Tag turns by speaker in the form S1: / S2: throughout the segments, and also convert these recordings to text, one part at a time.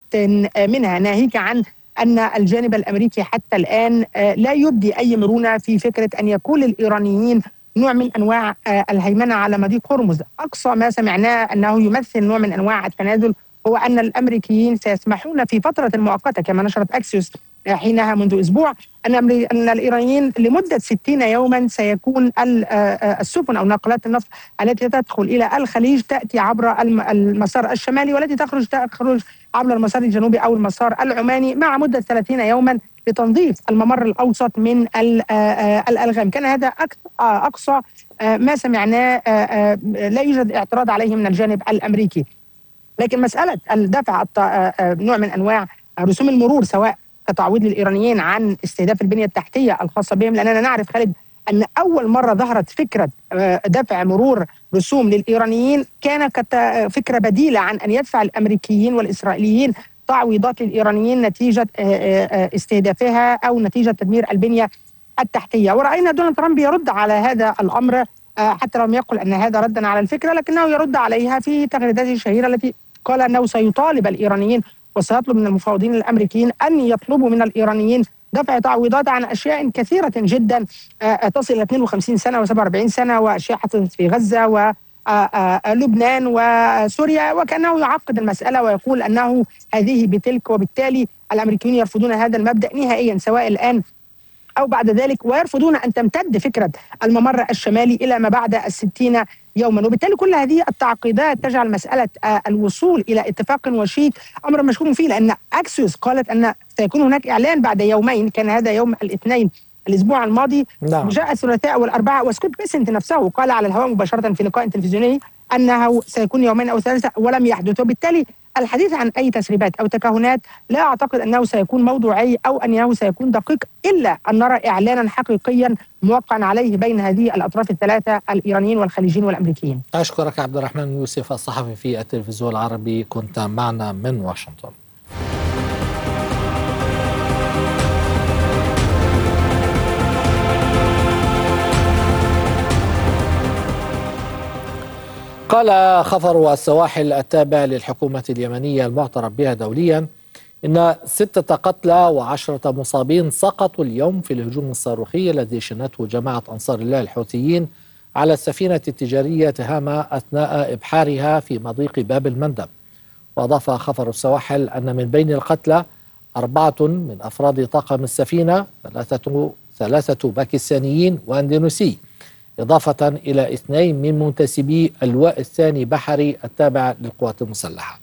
S1: منها، ناهيك عن أن الجانب الأمريكي حتى الآن لا يبدي أي مرونة في فكرة أن يكون للإيرانيين نوع من أنواع الهيمنة على مضيق هرمز. أقصى ما سمعناه أنه يمثل نوع من أنواع التنازل هو أن الأمريكيين سيسمحون في فترة مؤقتة كما نشرت أكسيوس حينها منذ أسبوع أن الإيرانيين لمدة 60 يوما سيكون السفن أو ناقلات النفط التي تدخل إلى الخليج تأتي عبر المسار الشمالي، والتي تخرج عبر المسار الجنوبي أو المسار العماني، مع مدة 30 يوما لتنظيف الممر الأوسط من الألغام. كان هذا أقصى ما سمعناه. لا يوجد اعتراض عليه من الجانب الأمريكي، لكن مسألة الدفع نوع من أنواع رسوم المرور سواء كتعويض للإيرانيين عن استهداف البنية التحتية الخاصة بهم، لأننا نعرف خالد أن أول مرة ظهرت فكرة دفع مرور رسوم للإيرانيين كان فكرة بديلة عن أن يدفع الأمريكيين والإسرائيليين تعويضات للإيرانيين نتيجة استهدافها أو نتيجة تدمير البنية التحتية. ورأينا دونالد ترامب يرد على هذا الأمر، حتى لم يقل أن هذا ردا على الفكرة، لكنه يرد عليها في تغريداته الشهيرة التي قال أنه سيطالب الإيرانيين وسيطلب من المفاوضين الأمريكيين أن يطلبوا من الإيرانيين دفع تعويضات عن أشياء كثيرة جدا تصل إلى 52 سنة و47 سنة، وأشياء حصلت في غزة ولبنان وسوريا، وكأنه يعقد المسألة ويقول أنه هذه بتلك، وبالتالي الأمريكيين يرفضون هذا المبدأ نهائيا سواء الآن أو بعد ذلك، ويرفضون أن تمتد فكرة الممر الشمالي إلى ما بعد 60 يوما. وبالتالي كل هذه التعقيدات تجعل مسألة الوصول إلى اتفاق وشيك أمر مشكوك فيه، لأن أكسيوس قالت أن سيكون هناك إعلان بعد يومين، كان هذا يوم الاثنين الأسبوع الماضي.
S2: نعم.
S1: جاء الثلاثاء والأربعاء، وسكوت بيسنت نفسه قال على الهواء مباشرة في لقاء تلفزيوني أنه سيكون يومين أو ثلاثة ولم يحدث. وبالتالي الحديث عن أي تسريبات أو تكهنات لا أعتقد أنه سيكون موضوعي أو أنه سيكون دقيق، إلا أن نرى إعلانا حقيقيا موقعا عليه بين هذه الأطراف الثلاثة، الإيرانيين والخليجيين والأمريكيين.
S2: أشكرك عبد الرحمن يوسف الصحفي في التلفزيون العربي، كنت معنا من واشنطن. قال خفر السواحل التابع للحكومة اليمنية المعترف بها دوليا إن 6 قتلى و10 مصابين سقطوا اليوم في الهجوم الصاروخي الذي شنته جماعة أنصار الله الحوثيين على السفينة التجارية تهامة أثناء إبحارها في مضيق باب المندب. وأضاف خفر السواحل أن من بين القتلى 4 من أفراد طاقم السفينة، 3 باكستانيين وأندونيسي، إضافة إلى 2 من منتسبي اللواء الثاني بحري التابع للقوات المسلحة.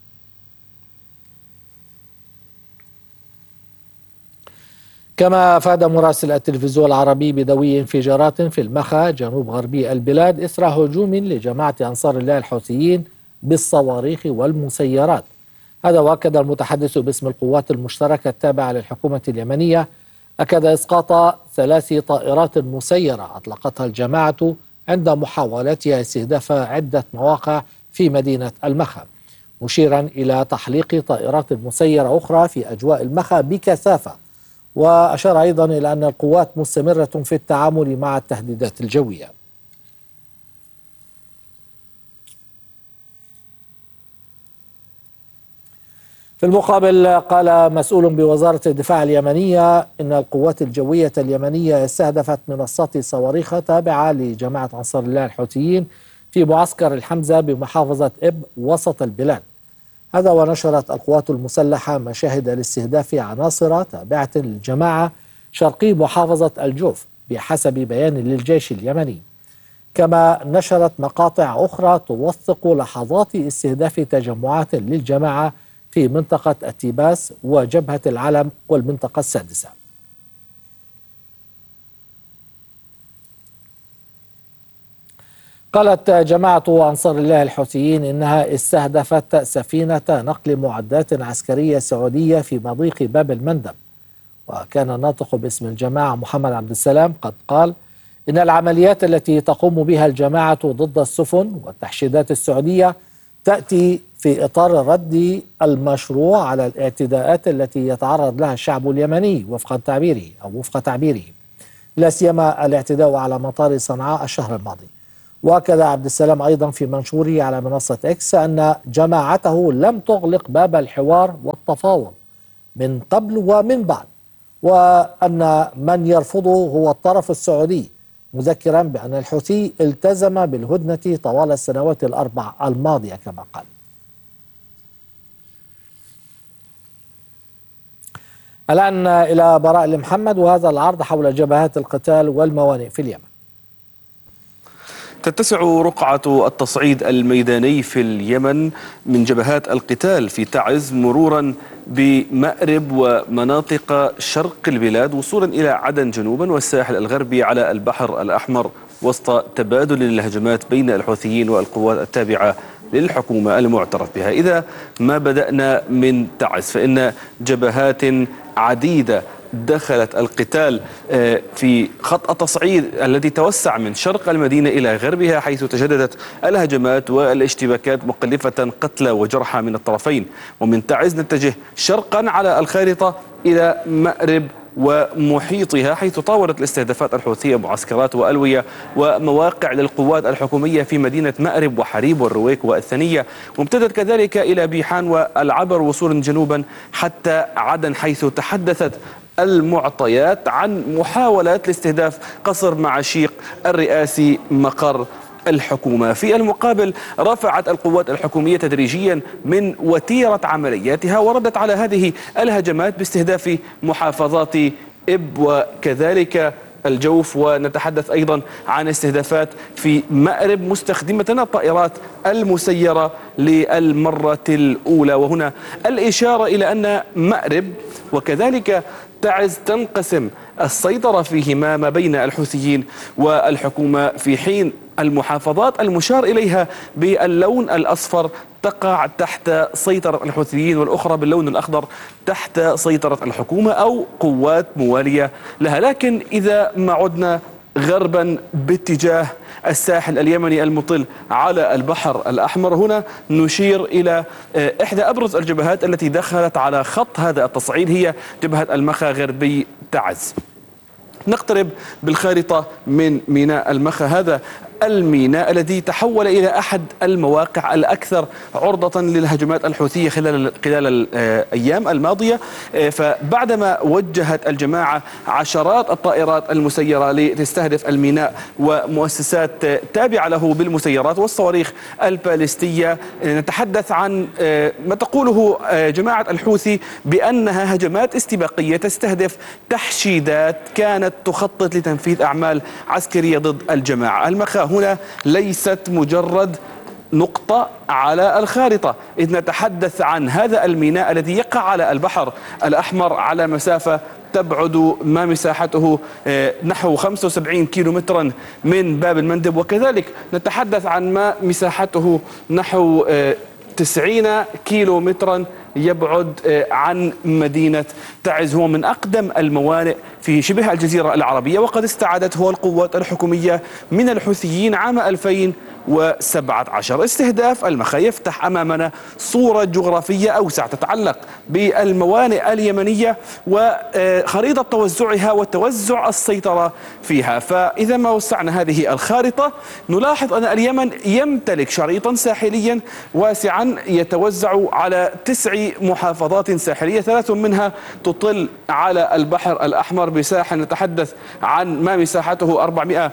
S2: كما أفاد مراسل التلفزيون العربي بدوي انفجارات في المخا جنوب غربي البلاد إثر هجوم لجماعة أنصار الله الحوثيين بالصواريخ والمسيرات. هذا وأكد المتحدث باسم القوات المشتركة التابعة للحكومة اليمنية أكد إسقاط 3 طائرات مسيرة أطلقتها الجماعة عند محاولتها استهداف عدة مواقع في مدينة المخا، مشيرا إلى تحليق طائرات مسيرة أخرى في أجواء المخا بكثافة. وأشار أيضا إلى أن القوات مستمرة في التعامل مع التهديدات الجوية. في المقابل قال مسؤول بوزارة الدفاع اليمنية إن القوات الجوية اليمنية استهدفت منصات صواريخ تابعة لجماعة أنصار الله الحوثيين في معسكر الحمزة بمحافظة إب وسط البلاد. هذا ونشرت القوات المسلحة مشاهد لاستهداف عناصر تابعة للجماعة شرقي محافظة الجوف بحسب بيان للجيش اليمني. كما نشرت مقاطع أخرى توثق لحظات استهداف تجمعات للجماعة في منطقة التيباس وجبهة العلم والمنطقة السادسة. قالت جماعة أنصار الله الحوثيين إنها استهدفت سفينة نقل معدات عسكرية سعودية في مضيق باب المندب. وكان الناطق باسم الجماعة محمد عبد السلام قد قال إن العمليات التي تقوم بها الجماعة ضد السفن والتحشيدات السعودية تأتي في إطار الرد المشروع على الاعتداءات التي يتعرض لها الشعب اليمني وفق تعبيره لا سيما الاعتداء على مطار صنعاء الشهر الماضي. وأكد عبد السلام أيضا في منشوره على منصة إكس أن جماعته لم تغلق باب الحوار والتفاوض من قبل ومن بعد، وأن من يرفضه هو الطرف السعودي، مذكرا بأن الحوثي التزم بالهدنة طوال السنوات الأربع الماضية كما قال. الآن إلى براء المحمد وهذا العرض حول جبهات القتال والموانئ في اليمن.
S3: تتسع رقعة التصعيد الميداني في اليمن من جبهات القتال في تعز مرورا بمأرب ومناطق شرق البلاد وصولا إلى عدن جنوبا والساحل الغربي على البحر الأحمر، وسط تبادل الهجمات بين الحوثيين والقوات التابعة للحكومة المعترف بها. إذا ما بدأنا من تعز فإن جبهات عديدة دخلت القتال في خط التصعيد الذي توسع من شرق المدينة إلى غربها، حيث تجددت الهجمات والاشتباكات مكلفة قتلى وجرحى من الطرفين. ومن تعز نتجه شرقا على الخارطة إلى مأرب ومحيطها، حيث طاولت الاستهدافات الحوثية معسكرات وألوية ومواقع للقوات الحكومية في مدينة مأرب وحريب والرويك والثنية، وامتدت كذلك إلى بيحان والعبر وصولا جنوبا حتى عدن، حيث تحدثت المعطيات عن محاولات لاستهداف قصر معشيق الرئاسي مقر الحكومة. في المقابل رفعت القوات الحكومية تدريجيا من وتيرة عملياتها وردت على هذه الهجمات باستهداف محافظات إب وكذلك الجوف، ونتحدث أيضا عن استهدافات في مأرب مستخدمة الطائرات المسيرة للمرة الأولى. وهنا الإشارة إلى أن مأرب وكذلك تعز تنقسم السيطرة فيهما ما بين الحوثيين والحكومة، في حين المحافظات المشار إليها باللون الأصفر تقع تحت سيطرة الحوثيين والأخرى باللون الأخضر تحت سيطرة الحكومة أو قوات موالية لها. لكن إذا ما عدنا غربا باتجاه الساحل اليمني المطل على البحر الأحمر، هنا نشير إلى إحدى أبرز الجبهات التي دخلت على خط هذا التصعيد، هي جبهة المخا غربي تعز. نقترب بالخارطة من ميناء المخا، هذا الميناء الذي تحول إلى أحد المواقع الأكثر عرضة للهجمات الحوثية خلال الأيام الماضية. فبعدما وجهت الجماعة عشرات الطائرات المسيرة لتستهدف الميناء ومؤسسات تابعة له بالمسيرات والصواريخ البالستية، نتحدث عن ما تقوله جماعة الحوثي بأنها هجمات استباقية تستهدف تحشيدات كانت تخطط لتنفيذ أعمال عسكرية ضد الجماعة. المخا هنا ليست مجرد نقطة على الخارطة، إذ نتحدث عن هذا الميناء الذي يقع على البحر الأحمر على مسافة تبعد ما مساحته نحو 75 كيلومترا من باب المندب، وكذلك نتحدث عن ما مساحته نحو 90 كيلومترا يبعد عن مدينة تعز. هو من أقدم الموانئ في شبه الجزيرة العربية، وقد استعادته القوات الحكومية من الحوثيين عام 2017. استهداف المخا يفتح أمامنا صورة جغرافية أوسع تتعلق بالموانئ اليمنية وخريطة توزعها وتوزع السيطرة فيها. فإذا ما وسعنا هذه الخارطة نلاحظ أن اليمن يمتلك شريطا ساحليا واسعا يتوزع على 9 محافظات ساحلية، 3 منها تطل على البحر الأحمر بساحة نتحدث عن ما مساحته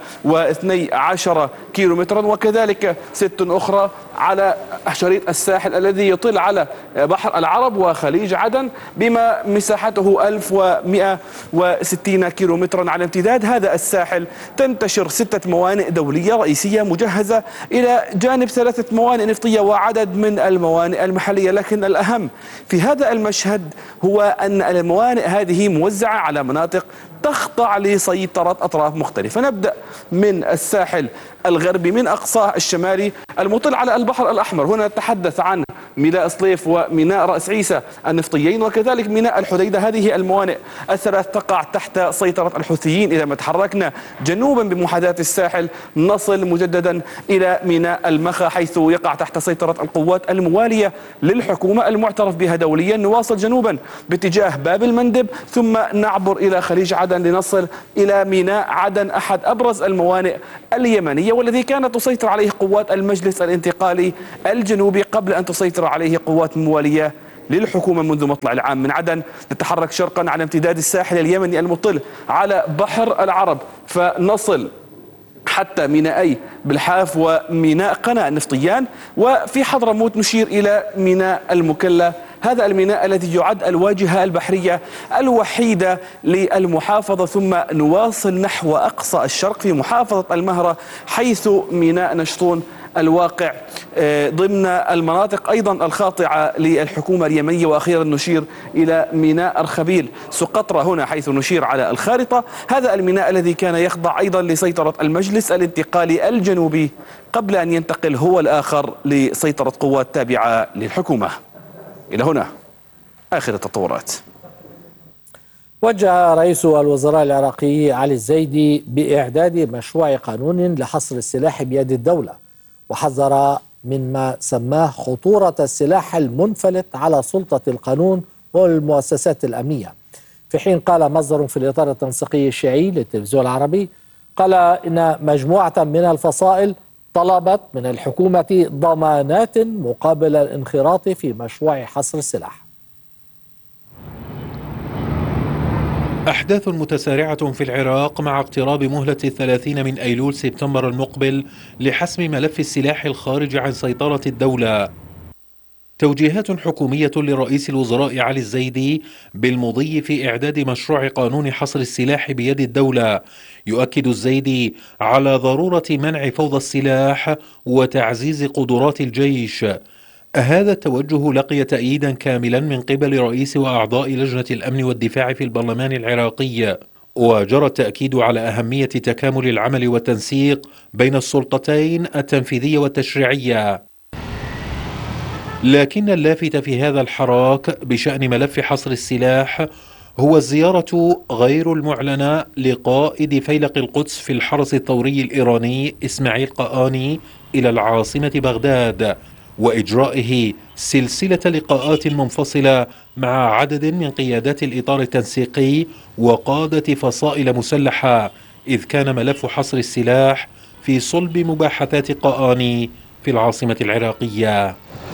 S3: 412 كيلومترا، وكذلك 6 أخرى على شريط الساحل الذي يطل على بحر العرب وخليج عدن بما مساحته 1160 كيلومترا. على امتداد هذا الساحل تنتشر 6 موانئ دولية رئيسية مجهزة إلى جانب 3 موانئ نفطية وعدد من الموانئ المحلية. لكن الأهم في هذا المشهد هو أن الموانئ هذه موزعة على مناطق تخضع لسيطرة أطراف مختلفة. نبدأ من الساحل الغربي من أقصاه الشمالي المطل على البحر الأحمر، هنا نتحدث عن ميناء صليف وميناء رأس عيسى النفطيين وكذلك ميناء الحديدة. هذه الموانئ ال3 تقع تحت سيطرة الحوثيين. إذا ما تحركنا جنوبا بمحاذاة الساحل نصل مجددا إلى ميناء المخا حيث يقع تحت سيطرة القوات الموالية للحكومة المعترف بها دوليا. نواصل جنوبا باتجاه باب المندب ثم نعبر إلى خليج عدن لنصل إلى ميناء عدن، أحد أبرز الموانئ اليمنية اليمنية، والذي كانت تسيطر عليه قوات المجلس الانتقالي الجنوبي قبل أن تسيطر عليه قوات موالية للحكومة منذ مطلع العام. من عدن نتحرك شرقا على امتداد الساحل اليمني المطل على بحر العرب، فنصل حتى مينائي بلحاف وميناء قنا النفطيان، وفي حضرموت نشير إلى ميناء المكلا، هذا الميناء الذي يعد الواجهة البحرية الوحيدة للمحافظة. ثم نواصل نحو أقصى الشرق في محافظة المهرة، حيث ميناء نشطون الواقع ضمن المناطق أيضا الخاضعة للحكومة اليمنية. وأخيرا نشير إلى ميناء أرخبيل سقطرى هنا، حيث نشير على الخارطة، هذا الميناء الذي كان يخضع أيضا لسيطرة المجلس الانتقالي الجنوبي قبل أن ينتقل هو الآخر لسيطرة قوات تابعة للحكومة. إلى هنا آخر التطورات.
S2: وجه رئيس الوزراء العراقي علي الزيدي بإعداد مشروع قانون لحصر السلاح بيد الدولة، وحذر مما سماه خطورة السلاح المنفلت على سلطة القانون والمؤسسات الأمنية. في حين قال مصدر في الإطار التنسيقي الشيعي للتلفزيون العربي، قال إن مجموعة من الفصائل طلبت من الحكومة ضمانات مقابل الانخراط في مشروع حصر السلاح.
S4: أحداث متسارعة في العراق مع اقتراب مهلة 30 من أيلول سبتمبر المقبل لحسم ملف السلاح الخارج عن سيطرة الدولة. توجيهات حكومية لرئيس الوزراء علي الزيدي بالمضي في إعداد مشروع قانون حصر السلاح بيد الدولة. يؤكد الزيدي على ضرورة منع فوضى السلاح وتعزيز قدرات الجيش. هذا التوجه لقي تأييدا كاملا من قبل رئيس وأعضاء لجنة الأمن والدفاع في البرلمان العراقي، وجرى التأكيد على أهمية تكامل العمل والتنسيق بين السلطتين التنفيذية والتشريعية. لكن اللافت في هذا الحراك بشأن ملف حصر السلاح هو الزيارة غير المعلنة لقائد فيلق القدس في الحرس الثوري الإيراني إسماعيل قآني إلى العاصمة بغداد، وإجرائه سلسلة لقاءات منفصلة مع عدد من قيادات الإطار التنسيقي وقادة فصائل مسلحة، إذ كان ملف حصر السلاح في صلب مباحثات قآني في العاصمة العراقية.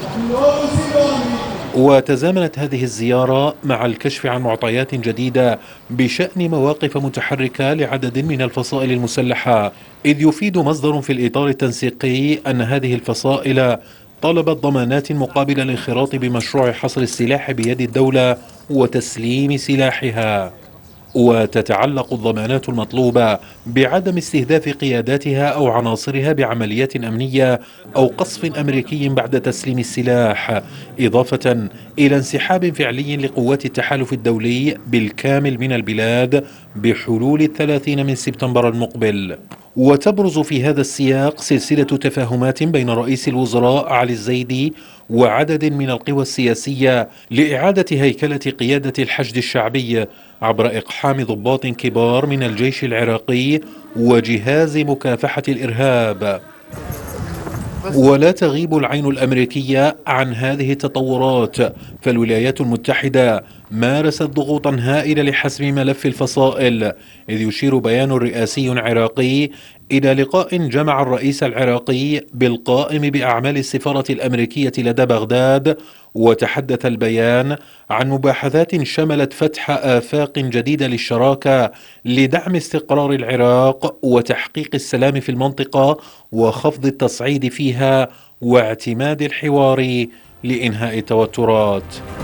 S4: وتزامنت هذه الزيارة مع الكشف عن معطيات جديدة بشأن مواقف متحركة لعدد من الفصائل المسلحة، إذ يفيد مصدر في الإطار التنسيقي أن هذه الفصائل طلبت ضمانات مقابل الانخراط بمشروع حصر السلاح بيد الدولة وتسليم سلاحها. وتتعلق الضمانات المطلوبة بعدم استهداف قياداتها أو عناصرها بعمليات أمنية أو قصف أمريكي بعد تسليم السلاح، إضافة إلى انسحاب فعلي لقوات التحالف الدولي بالكامل من البلاد بحلول 30 من سبتمبر المقبل. وتبرز في هذا السياق سلسلة تفاهمات بين رئيس الوزراء علي الزيدي وعدد من القوى السياسية لإعادة هيكلة قيادة الحشد الشعبي عبر إقحام ضباط كبار من الجيش العراقي وجهاز مكافحة الإرهاب. ولا تغيب العين الأمريكية عن هذه التطورات، فالولايات المتحدة مارست ضغوطا هائلة لحسم ملف الفصائل، إذ يشير بيان رئاسي عراقي إلى لقاء جمع الرئيس العراقي بالقائم بأعمال السفارة الأمريكية لدى بغداد. وتحدث البيان عن مباحثات شملت فتح آفاق جديدة للشراكة لدعم استقرار العراق وتحقيق السلام في المنطقة وخفض التصعيد فيها واعتماد الحوار لإنهاء التوترات.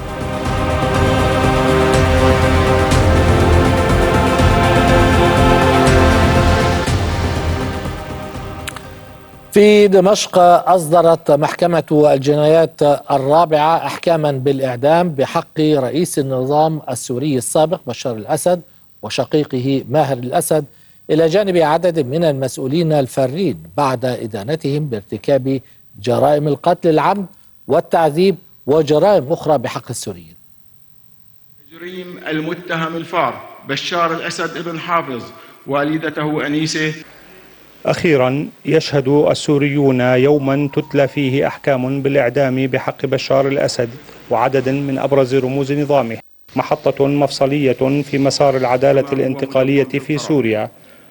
S2: في دمشق أصدرت محكمة الجنايات الرابعة أحكاما بالإعدام بحق رئيس النظام السوري السابق بشار الأسد وشقيقه ماهر الأسد، إلى جانب عدد من المسؤولين الفارين بعد إدانتهم بارتكاب جرائم القتل العمد والتعذيب وجرائم أخرى بحق السوريين.
S5: تجريم المتهم الفار بشار الأسد ابن حافظ والدته أنيسة.
S6: أخيرا يشهد السوريون يوما تتلى فيه أحكام بالإعدام بحق بشار الأسد وعدد من أبرز رموز نظامه، محطة مفصلية في مسار العدالة الانتقالية في سوريا،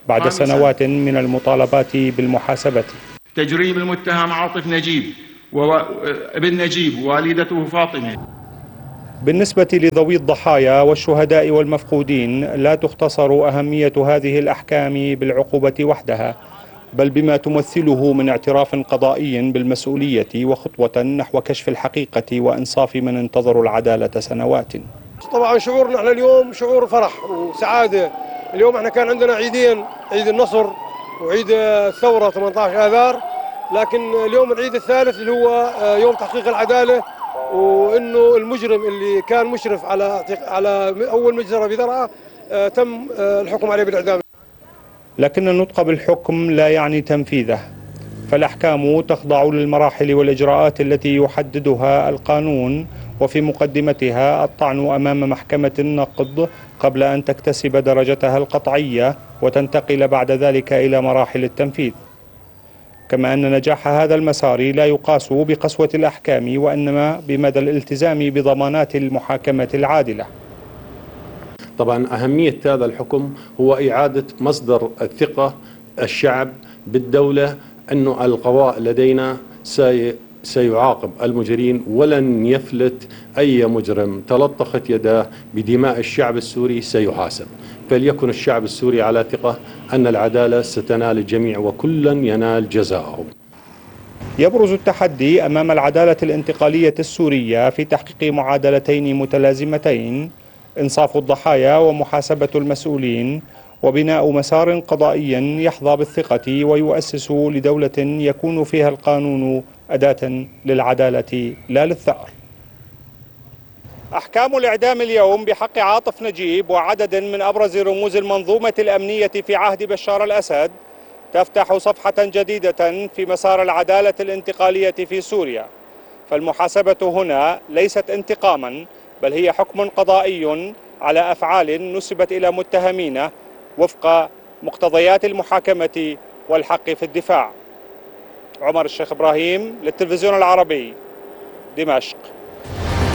S6: بعد
S5: خامساً،
S6: سنوات من المطالبات بالمحاسبة.
S5: تجريم المتهم عاطف نجيب ابن نجيب ووالدته فاطمة.
S6: بالنسبة لذوي الضحايا والشهداء والمفقودين لا تختصر أهمية هذه الأحكام بالعقوبة وحدها، بل بما تمثله من اعتراف قضائي بالمسؤولية وخطوة نحو كشف الحقيقة وإنصاف من انتظروا العدالة سنوات.
S7: طبعا شعورنا احنا اليوم شعور فرح وسعادة. اليوم احنا كان عندنا عيدين، عيد النصر وعيد الثورة 18 آذار، لكن اليوم العيد الثالث اللي هو يوم تحقيق العدالة، وانه المجرم اللي كان مشرف على اول مجزرة بذرعة تم الحكم عليه بالإعدام.
S6: لكن النطق بالحكم لا يعني تنفيذه، فالأحكام تخضع للمراحل والإجراءات التي يحددها القانون، وفي مقدمتها الطعن أمام محكمة النقض قبل أن تكتسب درجتها القطعية وتنتقل بعد ذلك إلى مراحل التنفيذ. كما أن نجاح هذا المسار لا يقاس بقسوة الأحكام، وإنما بمدى الالتزام بضمانات المحاكمة العادلة.
S8: طبعا أهمية هذا الحكم هو إعادة مصدر الثقة الشعب بالدولة، أنه القضاء لدينا سيعاقب المجرمين، ولن يفلت أي مجرم تلطخت يداه بدماء الشعب السوري سيحاسب. فليكن الشعب السوري على ثقة أن العدالة ستنال الجميع وكلا ينال جزاءه.
S6: يبرز التحدي أمام العدالة الانتقالية السورية في تحقيق معادلتين متلازمتين: إنصاف الضحايا ومحاسبة المسؤولين، وبناء مسار قضائي يحظى بالثقة ويؤسس لدولة يكون فيها القانون أداة للعدالة لا للثأر. أحكام الإعدام اليوم بحق عاطف نجيب وعدد من أبرز رموز المنظومة الأمنية في عهد بشار الأسد تفتح صفحة جديدة في مسار العدالة الانتقالية في سوريا. فالمحاسبة هنا ليست انتقاما، بل هي حكم قضائي على أفعال نسبت إلى متهمين وفق مقتضيات المحاكمة والحق في الدفاع. عمر الشيخ إبراهيم للتلفزيون العربي، دمشق.